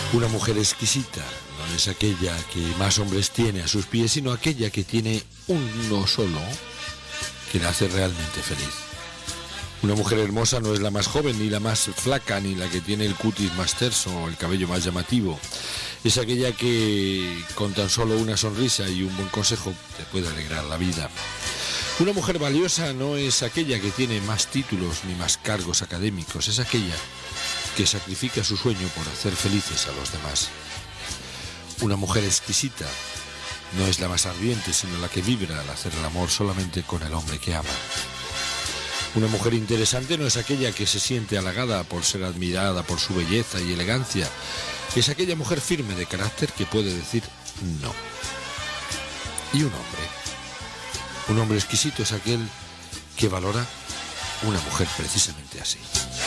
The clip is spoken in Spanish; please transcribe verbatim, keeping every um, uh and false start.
Una mujer exquisita no es aquella que más hombres tiene a sus pies, sino aquella que tiene uno solo que la hace realmente feliz. Una mujer hermosa no es la más joven, ni la más flaca, ni la que tiene el cutis más terso o el cabello más llamativo. Es aquella que con tan solo una sonrisa y un buen consejo te puede alegrar la vida. Una mujer valiosa no es aquella que tiene más títulos ni más cargos académicos, es aquella que sacrifica su sueño por hacer felices a los demás. Una mujer exquisita no es la más ardiente, sino la que vibra al hacer el amor solamente con el hombre que ama. Una mujer interesante no es aquella que se siente halagada por ser admirada por su belleza y elegancia, es aquella mujer firme de carácter que puede decir no. Y un hombre, un hombre exquisito es aquel que valora una mujer precisamente así.